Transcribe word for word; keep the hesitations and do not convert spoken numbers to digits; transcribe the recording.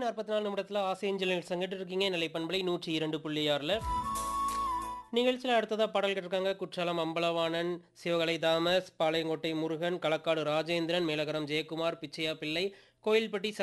நாற்பத்தி நாலு நிமிடத்தில் ஆசையஞ்சல் சங்கிட்டு இருக்கீங்க நிலை பண்பலை நூற்றி இரண்டு புள்ளி ஆறில் நிகழ்ச்சியில் அடுத்ததாக பாடல் கேட்டிருக்காங்க. குற்றாலம் அம்பலவாணன், சிவகலை தாமஸ், பாளையங்கோட்டை முருகன், களக்காடு ராஜேந்திரன், மேலகரம் ஜெயக்குமார், பிச்சையா பிள்ளை, கோயில்பட்டி